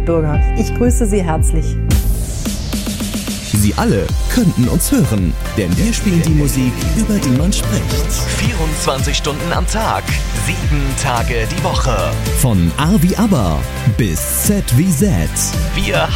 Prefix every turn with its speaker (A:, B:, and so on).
A: Bürger. Ich grüße Sie herzlich.
B: Sie alle könnten uns hören, denn wir spielen die Musik, über die man spricht.
C: 24 Stunden am Tag, 7 Tage die Woche.
B: Von A wie Aber bis Z wie Z.
C: Wir